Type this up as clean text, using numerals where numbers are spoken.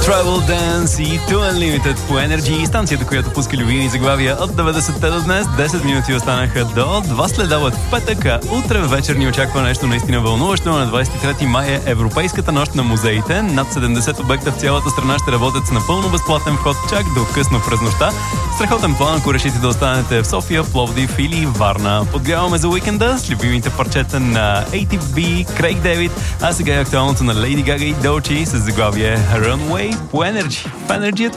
Travel Dance и Too Unlimited по Energy, станцията, която пуска любими заглавия от 90-те до днес. 10 минути останаха до 2 следобед в петък, а утре вечер ни очаква нещо наистина вълнуващо. На 23 май е Европейската нощ на музеите. Над 70 обекта в цялата страна ще работят с напълно безплатен вход чак до късно през нощта. Страхотен план, ако решите да останете в София, Пловдив или Варна. Подгряваме за уикенда с любимите парчета на ATB, Крейг Дейвид, а сега е актуалното на Lady Gaga и Doechii с заглавие Runway по Energy. В Energy